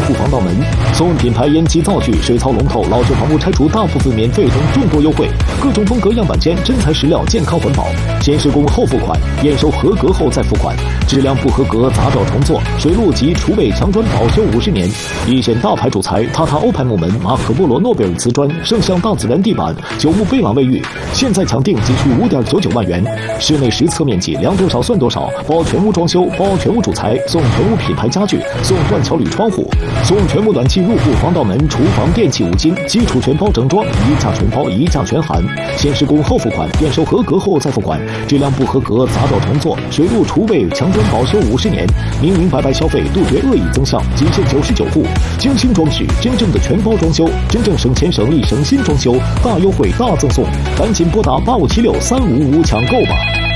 户防盗门，送品牌烟机灶具、水槽龙头、老旧房屋拆除大部分免费等众多优惠，各种风格样板间，真材实料，健康环保。先施工后付款，验收合格后再付款，质量不合格砸照重做，水路及厨卫墙砖保修50年。一线大牌主材，塔塔欧派木门、马可波罗诺贝尔瓷砖、圣象大自然地板、九牧贝朗卫浴，现在抢订仅需5.99万元，室内实测面积量多少算多少，包全屋装修，包全屋主材，送全屋品牌家具，送断桥铝窗户，送全屋暖气入户防盗门、厨房电器5金，基础全包整装，一价全包，一价全含。先施工后付款，验收合格后再付款，质量不合格砸照重做，水路厨卫墙砖保修50年，明明白白消费，杜绝恶意增项，仅限99户，精心装饰，真正的全包装修，真正省钱省力省心装修，大优惠大赠送，赶紧拨打85763555抢购吧。